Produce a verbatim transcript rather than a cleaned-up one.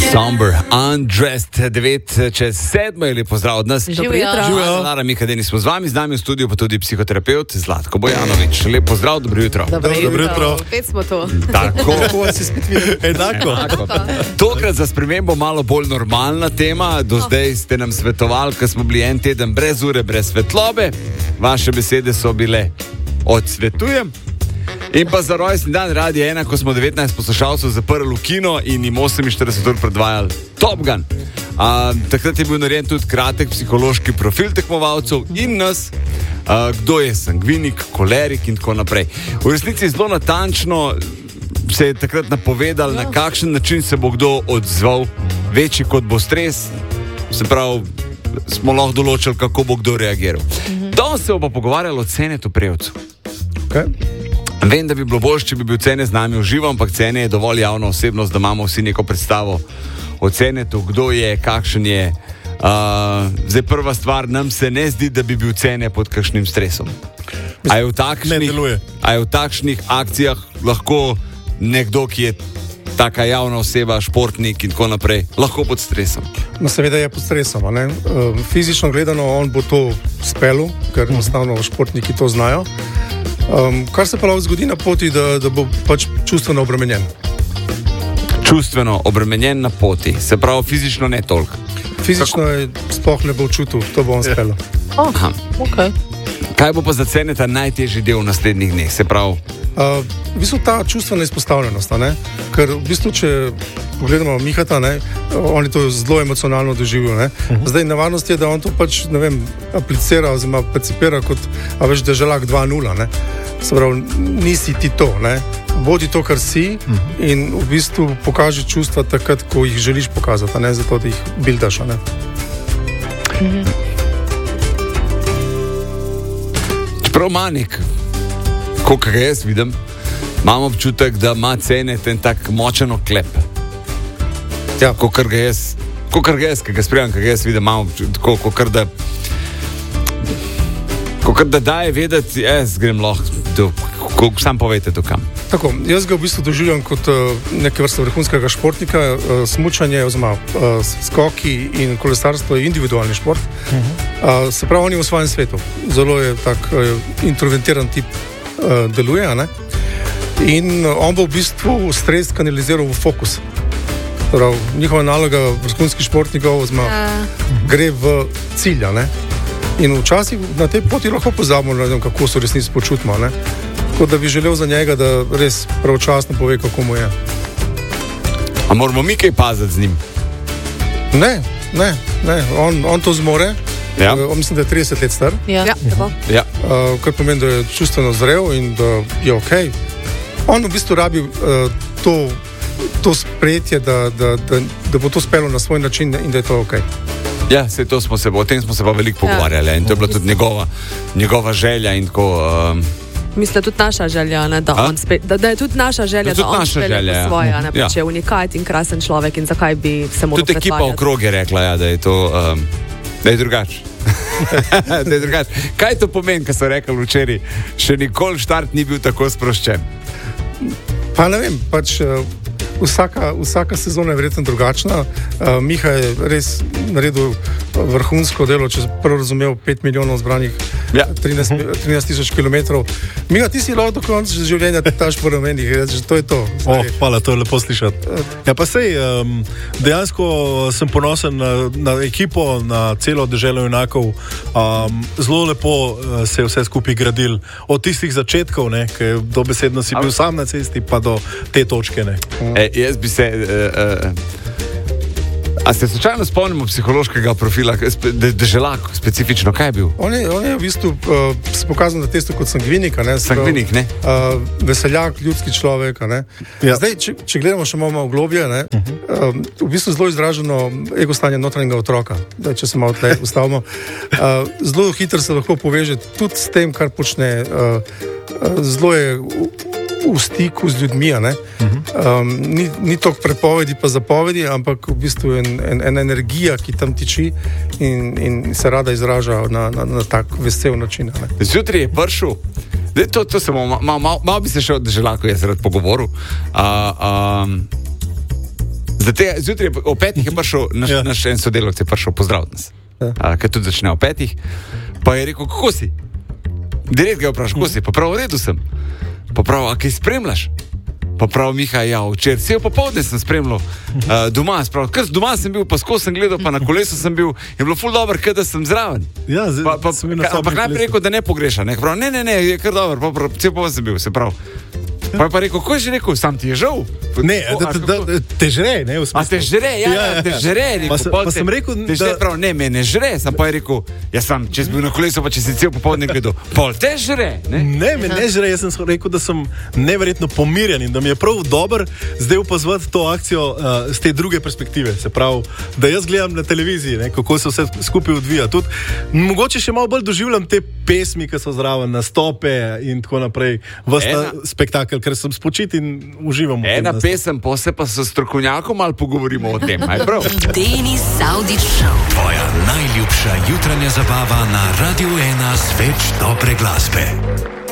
Somber, Undressed, devet čez sedmo, je lepo zdrav od nas. Živijo. Lara Mikadeni smo z vami, z nami v studiu pa tudi psihoterapeut Zlatko Bojanović. Lepo zdrav, dobro jutro. Dobro jutro. Dobro jutro. Spet smo to. Tako. Kako vas je spet videl? Enako. Enako. Tokrat za spremembo malo bolj normalna tema. Do zdaj ste nam svetovali, ko smo bili en teden brez ure, brez svetlobe. Vaše besede so bile odsvetujem. In pa za rojstni dan Radia ena, ko smo devetnajst poslušalcev zaprli v kino in jim oseminštirideset ur predvajali Top Gun. A, takrat je bil narejen tudi kratek psihološki profil tekmovalcev in nas, a, kdo je sangvinik, kolerik in tako naprej. V resnici zelo natančno se je takrat napovedal, na kakšen način se bo kdo odzval, večji kot bo stres, se pravi, smo lahko določili, kako bo kdo reagiral. Mhm. Danes se bo pa pogovarjalo o Cenetu Prevcu. Okay. Vem, da bi bilo bolj, če bi bil Cene z nami v živo, ampak Cene je dovolj javna osebnost, da imamo vsi neko predstavo o Cenetu, kdo je, kakšen je. Uh, zdaj prva stvar, nam se ne zdi, da bi bil Cene pod kakšnim stresom. A je v takšnih, a je v takšnih akcijah lahko nekdo, ki je taka javna oseba, športnik in tako naprej, lahko pod stresom? No, seveda je pod stresom. Ne? Uh, fizično gledano on bo to spelil, ker enostavno športniki to znajo. Um, kar se pa lahko zgodi na poti, da, da bo pač čustveno obremenjen. Čustveno obremenjen na poti, se pravi fizično ne toliko. Fizično je, sploh ne bo čutil, to bo on spelo. Oh, okay. Kaj bo pa za Ceneta najtežji del v naslednjih dneh, se pravi? Uh, v bistvu ta čustvena izpostavljenost, ne? Ker v bistvu, če pogledamo Mihata, ne? On je to zelo emocionalno doživel. Ne? Uh-huh. Zdaj nevarnost je, da on to pač, ne vem, aplicira oziroma percipira kot, a veš, deželak dva nula, ne? Se pravi, nisi ti to, ne? Bodi to, kar si, uh-huh. In v bistvu pokaži čustva takrat, ko jih želiš pokazati, ne? Zato, da jih bildaš, ne? Uh-huh. Čeprav Manik, koliko ga jaz vidim, imam občutek, da ima Cenet en tak močen oklep. Ja, kolikor ga jaz, kolikor ga jaz, ki ga spremljam, ki ga jaz vidim, imam občutek, kolikor da, kolikor da daje vedeti, jaz grem lahko, sam povejte to kam. Tako, jaz ga v bistvu doživljam kot uh, neke vrste vrhunskega športnika. Uh, smučanje, oziroma uh, skoki in kolesarstvo je individualni šport. Uh-huh. Uh, se pravi, on je v svojem svetu. Zelo je tak uh, introvertiran tip uh, deluje, ne? In uh, on bo v bistvu stres kanaliziral v fokus. Prav, njihova naloga vrhunskih športnikov oziroma uh. gre v cilja, ne? In včasih na tej poti lahko pozabimo, ne vem, kako se resnici počutimo, ne? Tako da bi želel za njega, da res pravočasno pove, kako mu je. A moramo mi kaj paziti z njim? Ne, ne, ne. On, on to zmore. Ja. On mislim, da je trideset let star. Ja, tako. Ja. Uh, kar pomeni, da je čustveno zrel in da je ok. On v bistvu rabi uh, to, to sprejetje, da, da, da, da bo to spelo na svoj način in da je to ok. Ja, se to smo se, o tem smo se pa veliko pogovarjali, ja. In to je bila tudi njegova, njegova želja in tako... Um, Mislim, tudi naša želja, ne, da, on spet, da, da je tudi naša želja, da, da on spelje po svoje, ne, ja. Če je unikat in krasen človek in zakaj bi se moral pretvarjati. Tudi ekipa okrog je rekla, ja, da je to, um, da je drugače. da je drugače. Kaj to pomeni, ko so rekli včeraj, še nikoli štart ni bil tako sproščen? Pa ne vem, pač uh, vsaka, vsaka sezona je verjetno drugačna. Uh, Miha je res naredil vrhunsko delo, če sem prvo razumel, pet milijonov zbranih, ja. trinajst tisoč kilometrov. Miha, ti si lahko do konca življenja taš po ramenih, to je to. Oh, hvala, to je lepo slišati. Ja, pa sej, um, dejansko sem ponosen na, na ekipo, na celo deželo junakov. Um, zelo lepo uh, se je vse skupaj gradil. Od tistih začetkov, ne, ker dobesedno si bil sam na cesti, pa do te točke. Ne. E, jaz bi se... Uh, uh, A se slučajno spomnimo psihološkega profila, deželak specifično, kaj je bil? On je, on je v bistvu uh, se pokazal na testu kot sangvinika, ne? Sangvinik, ne? Uh, veseljak, ljudski človek, ne? Ja. Zdaj, če, če gledamo še malo v globje, ne? Uh-huh. Um, v bistvu zelo izraženo ego stanje notranjega otroka, da, če se malo tle ustavimo. Uh, zelo hitro se lahko poveže tudi s tem, kar počne. Uh, uh, zelo je v, v stiku z ljudmi, ne? Um, ni, ni toliko prepovedi pa zapovedi, ampak v bistvu je en, en, en energija, ki tam tiči in, in se rada izraža na, na, na tak vesel način. Zjutraj je prišel, to, to se malo, malo, malo, malo bi se še od deželako jaz rad pogovoril. Uh, um, Zjutraj o petih je prišel naš, ja. naš en sodelavec, je prišel pozdraviti nas. Ja. Ker tudi začne o petih. Pa je rekel, kako si? Direkt ga je vprašal, kako si? Pa prav, v redu sem. Pa prav, a kaj spremljaš? Pa prav, Miha, ja, včeraj, cel popoldne sem spremljal uh, doma, sprav, ker doma sem bil, pa skozi sem gledal, pa na kolesu sem bil, je bilo ful dobro, ker da sem zraven. Ja, zdaj, pa, pa, ka, pa najprej rekel, da ne pogreša, ne, prav, ne, ne, ne, je kar dobro, pa prav, cel popoldne sem bil, se prav. Pa je pa rekel, ko je že rekel, sam ti je žal? Ne, da, da, da, te žre, ne, v smislu. A te žre, ja, ja, ja te žre, rekel. Pa, se, pa sem rekel, te žre, da... prav, ne, me ne žre, sam pa je rekel, jaz sem, če si bil na kolesu, pa če si cel popoldne gledal, pol te žre, ne? Ne, me ne žre, jaz sem rekel, da sem neverjetno pomirjen in da mi je prav dober zdaj opazovati to akcijo uh, z te druge perspektive, se pravi, da jaz gledam na televiziji, ne, kako se vse skupaj odvija. Tudi, mogoče še malo bolj doživljam te pesmi, ki so zraven, nastope in tako naprej, vsta spektakel, ker sem spočit in uživam. Ena pesem, posebej pa se strokovnjakom malo pogovorimo o tem, aj prav? Denis Avdić Show. Tvoja najljubša jutranja zabava na Radio ena z več dobre glasbe.